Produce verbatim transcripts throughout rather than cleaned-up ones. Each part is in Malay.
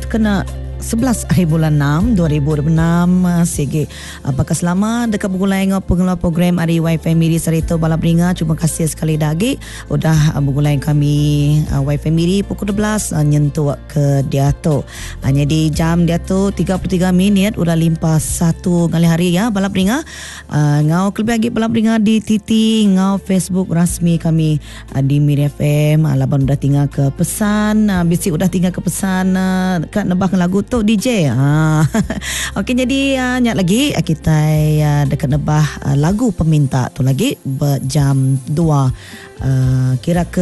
kena sebelas hari bulan enam dua ribu dua puluh enam segi apakah selama dekat bergulai dengan pengeluar program Ari Wi-Fi Miri Sarito Balap Ringa. Terima kasih sekali lagi udah bergulai kami uh, Wi-Fi Miri pukul dua belas uh, nyentuh ke Diato. Hanya di jam Diato tiga puluh tiga minit udah limpah satu kali hari ya Balap Ringa. Uh, ngau kelebih lagi Balap Ringa di Titi ngau Facebook rasmi kami uh, di Miri F M. Uh, Laban udah tinggal ke pesan uh, bisik udah tinggal ke pesan uh, kat nebah lagu tu D J. Ha. Okey, jadi uh, nyak lagi uh, kita uh, dekat nebah uh, lagu peminta tu lagi berjam dua. Uh, kira ke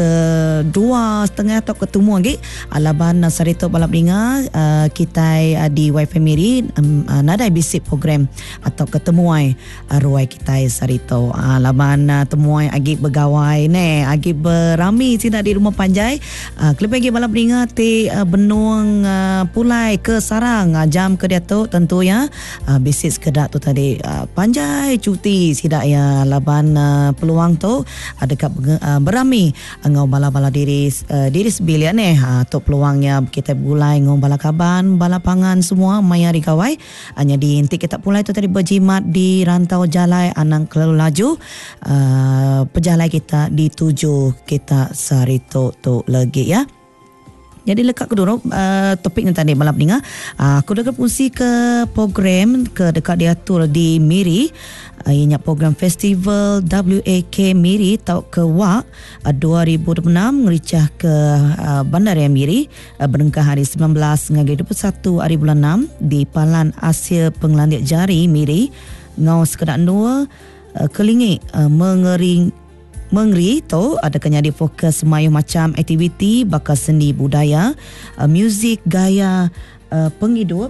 dua setengah atau ketemu lagi Alaban uh, Sarito Balap Ringa uh, kita uh, di Wi-Fi Miri um, uh, nadai bisik program atau ketemuai uh, ruai kita Sarito uh, Alaban uh, temuai agi bergawai ne agi berami sini di rumah panjai uh, kelebih lagi Balap Ringa ti uh, benung uh, pulai ke sarang uh, jam ke dia tu tentu ya uh, bisik sekedak tu tadi uh, panjai cuti sidak ya Alaban uh, peluang tu uh, dekat Uh, berami ngau bala-bala diri uh, diri sebilian eh uh, tu peluangnya kita bulai ngau bala kaban bala pangan semua maya di kawai hanya di inti kita pulai tu tadi berjimat di rantau jalai anang kelalu laju uh, pejalai kita dituju kita Sarito tu lagi ya. Jadi lekat ke dulu uh, topik yang tadi Balap Ringa. Uh, aku dah berfungsi ke program ke dekat diatur di Miri. Uh, ianya program festival W A K Miri tau ke Wak uh, dua ribu dua puluh enam ngericah ke uh, Bandaraya Miri uh, berengkah hari sembilan belas hingga dua puluh satu hari bulan enam di Palan Asia Penglandik Jari Miri. Ngau sekedak dua uh, kelingi uh, mengering Mengri tu ada kenyadi fokus semayuh macam aktiviti bakal seni budaya, uh, muzik, gaya, uh, penghidup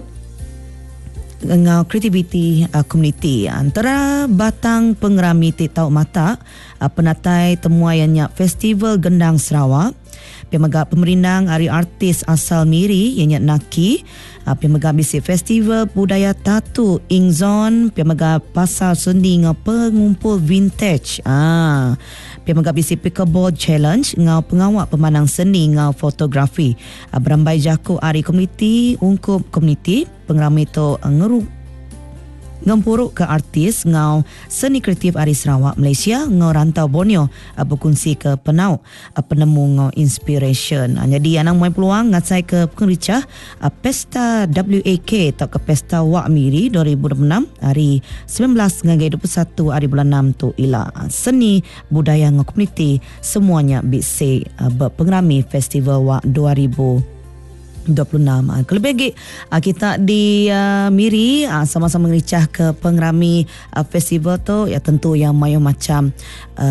dengan kreativiti uh, komuniti. Antara batang pengerami titau mata uh, penatai temuayannya Festival Gendang Sarawak. Pemegak pemerindang hari artis asal Miri ianya Naki. Uh, pemegak bisik Festival Budaya Tatu Ingzon. Pemegak pasar seni dengan pengumpul vintage. Ah, pemegak bisik Pickleball Challenge ngau pengawak pemandang seni ngau fotografi. Uh, berambai jaku hari komuniti ungkup komuniti pengeramai tu uh, ngeruk ngempuruk ke artis ngau seni kreatif Ari Sarawak Malaysia ngau rantau Borneo uh, berkongsi ke penau uh, penemu ngau inspiration. Uh, jadi anang muai peluang ngatsai ke pengericah uh, pesta W A K atau ke pesta Wak Miri dua ribu dua puluh enam hari sembilan belas hingga dua puluh satu hari bulan enam tu ila uh, seni budaya ngau komuniti semuanya bisa uh, berpengerami festival Wak dua ribu dua puluh enam. Kelebih lagi kita di uh, Miri uh, sama-sama ngericah ke pengerami uh, festival tu ya tentu yang mayu macam uh,